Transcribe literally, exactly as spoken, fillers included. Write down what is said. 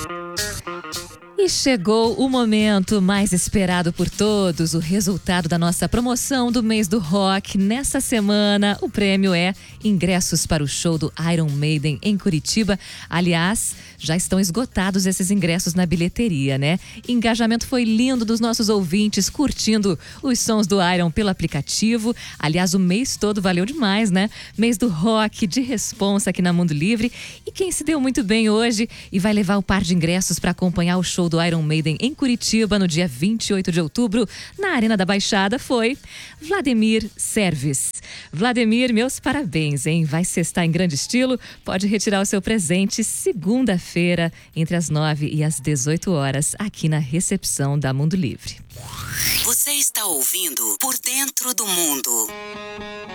E chegou o momento mais esperado por todos, o resultado da nossa promoção do mês do rock. Nessa semana, o prêmio é ingressos para o show do Iron Maiden em Curitiba. Aliás, já estão esgotados esses ingressos na bilheteria, né? Engajamento foi lindo dos nossos ouvintes, curtindo os sons do Iron pelo aplicativo. Aliás, o mês todo valeu demais, né? Mês do rock, de responsa aqui na Mundo Livre. E quem se deu muito bem hoje e vai levar o par de ingressos para acompanhar o show do Iron Maiden em Curitiba no dia vinte e oito de outubro, na Arena da Baixada, foi Vladimir Servis. Vladimir, meus parabéns, hein? Vai sextar em grande estilo, pode retirar o seu presente segunda-feira, entre as nove e as dezoito horas, aqui na recepção da Mundo Livre. Você está ouvindo Por Dentro do Mundo.